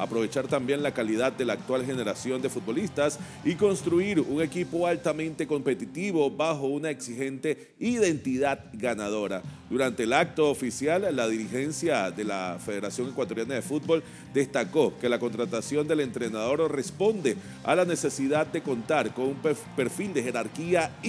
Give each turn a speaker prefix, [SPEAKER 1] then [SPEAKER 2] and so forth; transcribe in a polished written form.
[SPEAKER 1] aprovechar también la calidad de la actual generación de futbolistas y construir un equipo altamente competitivo bajo una exigente identidad ganadora. Durante el acto oficial, la dirigencia de la Federación Ecuatoriana de Fútbol destacó que la contratación del entrenador responde a la necesidad de contar con un perfil de jerarquía